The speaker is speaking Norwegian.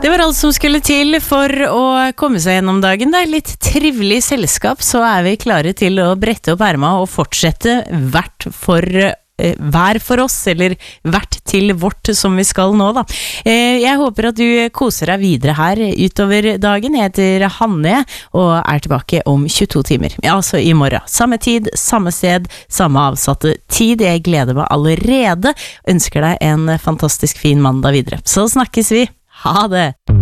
Det var alt som skulle til for å komme seg gjennom dagen. Det litt trivelig selskap, så vi klare til å brette opp erma og fortsette hver for oss, eller hvert til vårt som vi skal nå da. Jeg håper at du koser deg videre her utover dagen. Jeg heter Hanne og tilbake om 22 timer. Ja, altså i morgen. Samme tid, samme sted, samme avsatte tid. Jeg gleder meg allerede. Ønsker deg en fantastisk fin mandag videre. Så snakkes vi. Ha det!